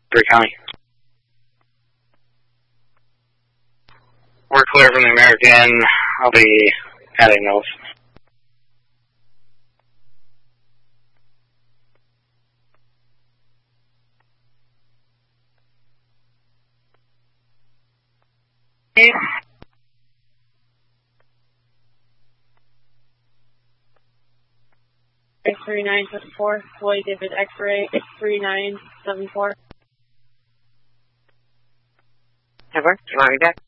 Greer County. We're clear from the American. I'll be adding those. X3974, Floyd David X-ray, X3974. Ever? You want me back?